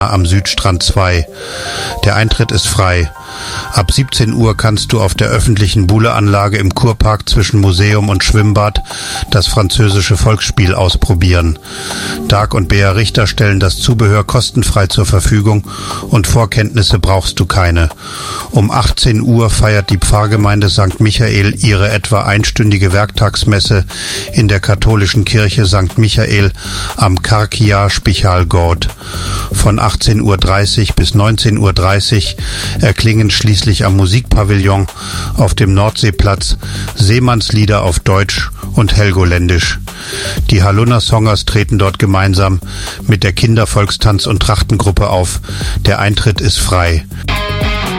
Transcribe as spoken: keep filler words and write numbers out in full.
am Südstrand zwei. Der Eintritt ist frei. Ab siebzehn Uhr kannst du auf der öffentlichen Buhleanlage im Kurpark zwischen Museum und Schwimmbad das französische Volksspiel ausprobieren. Dag und Bea Richter stellen das Zubehör kostenfrei zur Verfügung und Vorkenntnisse brauchst du keine. Um achtzehn Uhr feiert die Pfarrgemeinde Sankt Michael ihre etwa einstündige Werktagsmesse in der katholischen Kirche Sankt Michael am Karkia Spichalgord. Von achtzehn Uhr dreißig bis neunzehn Uhr dreißig erklingen schließlich am Musikpavillon auf dem Nordseeplatz Seemannslieder auf Deutsch und Helgoländisch. Die Halunna Songers treten dort gemeinsam mit der Kindervolkstanz- und Trachtengruppe auf. Der Eintritt ist frei.